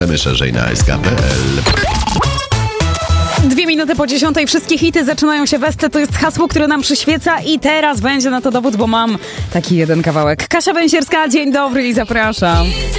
Szerzej na sk.pl. 2 minuty po 10. Wszystkie hity zaczynają się we SC. To jest hasło, które nam przyświeca i teraz będzie na to dowód, bo mam taki jeden kawałek. Kasia Węsierska, dzień dobry i zapraszam.